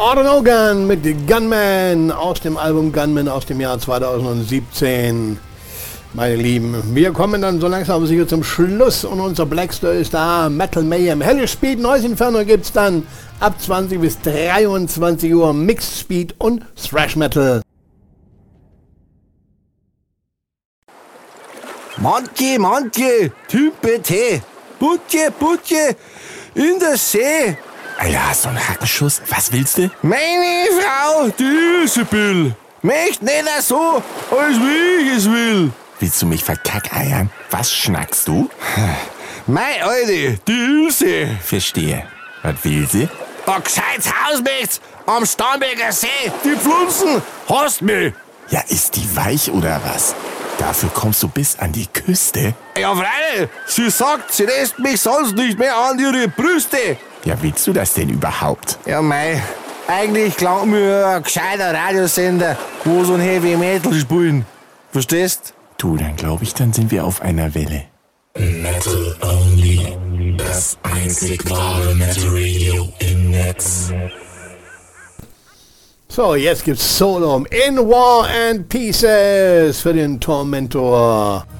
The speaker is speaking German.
Gordon Hogan mit Gunman aus dem Album Gunman aus dem Jahr 2017. Meine Lieben, wir kommen dann so langsam aber sicher zum Schluss und unser Blackster ist da. Metal Mayhem, Hellish Speed, Noise Inferno gibt's dann ab 20 bis 23 Uhr. Mixed Speed und Thrash Metal. Manche, Type T, Butje, in der See. Alter, hast du einen Hackenschuss? Was willst du? Meine Frau, die Isabel, möcht nicht so, als wie ich es will. Willst du mich verkackeiern? Was schnackst du? Mei Alte, die Ilse. Verstehe. Was will sie? Ein gescheites Haus möcht's am Starnberger See. Die Pflanzen, hasst mich. Ja, ist die weich oder was? Dafür kommst du bis an die Küste? Ja, freilich. Sie sagt, sie lässt mich sonst nicht mehr an ihre Brüste. Ja, willst du das denn überhaupt? Ja, mei. Eigentlich glaubt mir ein gescheiter Radiosender, wo so ein Heavy Metal spielen. Verstehst? Du, dann sind wir auf einer Welle. Metal Only, das einzig wahre Metal Radio im Netz. So, jetzt gibt's Sodom in War and Pieces für den Tormentor.